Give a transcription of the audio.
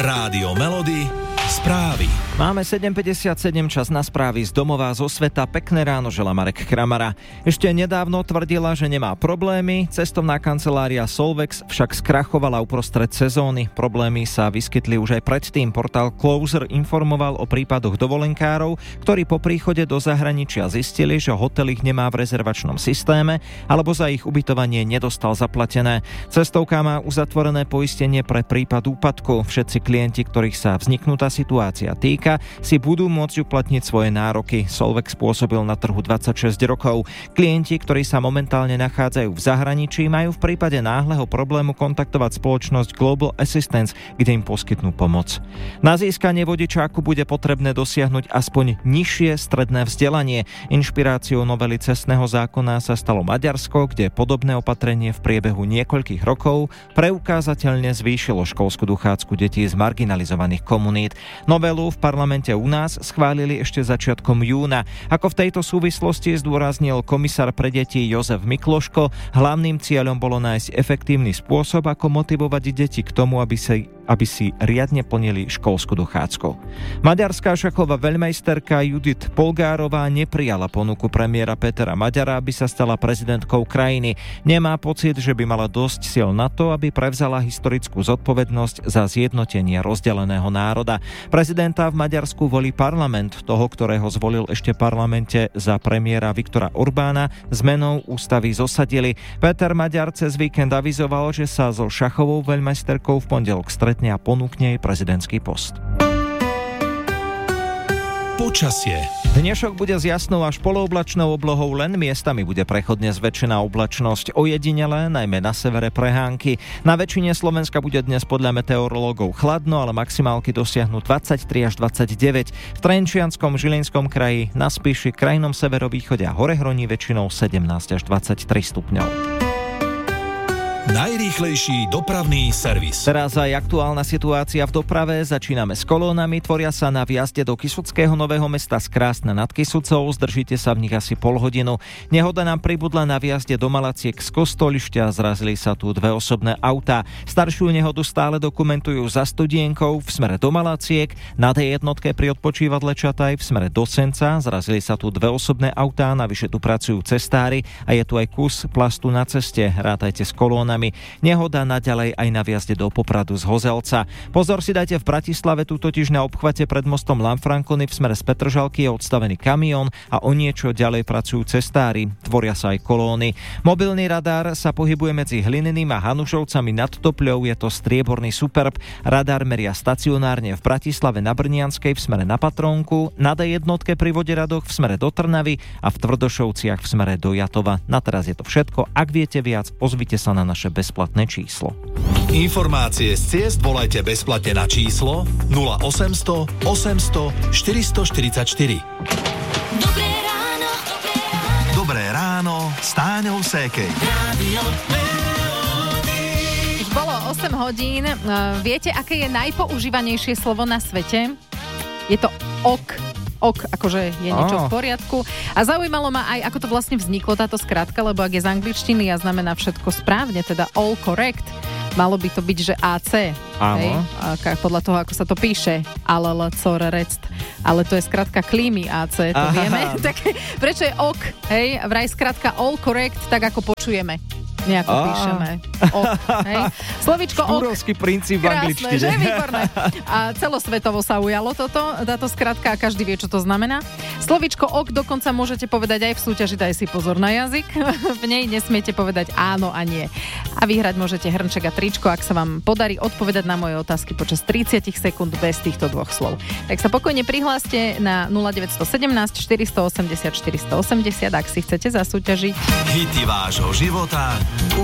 Rádio Melody, správy. Máme 7:57, čas na správy z domova, zo sveta. Pekné ráno želá Marek Kramara. Ešte nedávno tvrdila, že nemá problémy. Cestovná kancelária Solvex však skrachovala uprostred sezóny. Problémy sa vyskytli už aj predtým. Portál Closer informoval o prípadoch dovolenkárov, ktorí po príchode do zahraničia zistili, že hotel ich nemá v rezervačnom systéme alebo za ich ubytovanie nedostal zaplatené. Cestovka má uzatvorené poistenie pre prípad úpadku. Všetci klienti, ktorých sa vzniknutá situácia týka, si budú môcť uplatniť svoje nároky. Solvex pôsobil na trhu 26 rokov. Klienti, ktorí sa momentálne nachádzajú v zahraničí, majú v prípade náhleho problému kontaktovať spoločnosť Global Assistance, kde im poskytnú pomoc. Na získanie vodičáku bude potrebné dosiahnuť aspoň nižšie stredné vzdelanie. Inšpiráciou novely cestného zákona sa stalo Maďarsko, kde podobné opatrenie v priebehu niekoľkých rokov preukázateľne zvýšilo školskú dochádzku detí z marginalizovaných komunít. Novelu v parlamente u nás schválili ešte začiatkom júna. Ako v tejto súvislosti zdôraznil komisár pre deti Jozef Mikloško, hlavným cieľom bolo nájsť efektívny spôsob, ako motivovať deti k tomu, aby si riadne plnili školskú dochádzku. Maďarská šachová veľmejsterka Judith Polgárová neprijala ponuku premiéra Petera Maďara, aby sa stala prezidentkou krajiny. Nemá pocit, že by mala dosť sil na to, aby prevzala historickú zodpovednosť za zjednotenie rozdeleného národa. Prezidenta v Maďarsku volí parlament, toho, ktorého zvolil ešte parlamente za premiéra Viktora Orbána, zmenou ústavy zosadili. Peter Maďar cez víkend avizoval, že sa so šachovou veľmejsterkou v pondelok stretne a ponúkne jej prezidentský post. Počasie. Dnešok bude s jasnou až polooblačnou oblohou, len miestami bude prechodne zväčšená oblačnosť. Ojedinele, najmä na severe prehánky. Na väčšine Slovenska bude dnes podľa meteorológov chladno, ale maximálky dosiahnu 23 až 29. V Trenčianskom, Žilinskom kraji, na Spiši, krajnom severovýchode a Horehroní väčšinou 17 až 23 stupňov. Najrýchlejší dopravný servis. Teraz aj aktuálna situácia v doprave. Začíname s kolónami. Tvoria sa na vjazde do Kysuckého Nového Mesta z Krásna nad Kysucou. Zdržíte sa v nich asi pol hodinu. Nehoda nám pribudla na vjazde do Malaciek z Kostolišťa. Zrazili sa tu dve osobné autá. Staršiu nehodu stále dokumentujú za Studienkou v smere do Malaciek. Na D1 pri odpočívadle Čataj v smere do Senca. Zrazili sa tu dve osobné autá. Navyše tu pracujú cestári a je tu aj kus plastu na ceste. Rátajte s kolónami. Nehoda naďalej aj na vjazde do Popradu z Hozelca. Pozor si dajte v Bratislave, tu totiž na obchvate pred mostom Lanfrancony v smere z Petržalky je odstavený kamión a o niečo ďalej pracujú cestári. Tvoria sa aj kolóny. Mobilný radár sa pohybuje medzi Hlinným a Hanušovcami nad Topľou, je to strieborný Superb. Radár meria stacionárne v Bratislave na Brnianskej v smere na Patrónku, na D1 pri Voderadoch v smere do Trnavy a v Tvrdošovciach v smere do Jatova. Na teraz je to všetko. Ak viete viac, ozvite sa na naše bezplatné číslo. Informácie z ciest volajte bezplatne na číslo 0800 800 444. Dobré ráno. Dobré ráno s Táňou Sékej. Už bolo 8 hodín. Viete, aké je najpoužívanejšie slovo na svete? Je to ok. Ok, akože je niečo v poriadku. A zaujímalo ma aj, ako to vlastne vzniklo, táto skratka, lebo ak je z angličtiny a znamená všetko správne, teda all correct, malo by to byť, že AC. Hej? Podľa toho, ako sa to píše. Ale to je skratka klímy AC, to vieme. Tak prečo je ok? Hej? Vraj skratka all correct, tak ako počujeme. Nejako píšeme. Ok, hej. Slovíčko ok. Štúrovský princíp v angličtine. Krásne, že? Výborné. A celosvetovo sa ujalo táto skratka a každý vie, čo to znamená. Slovíčko ok dokonca môžete povedať aj v súťaži, daj si pozor na jazyk. V nej nesmiete povedať áno a nie. A vyhrať môžete hrnček a tričko, ak sa vám podarí odpovedať na moje otázky počas 30 sekúnd bez týchto dvoch slov. Tak sa pokojne prihláste na 0917 480 480, ak si chcete zasúťažiť. Hity vášho života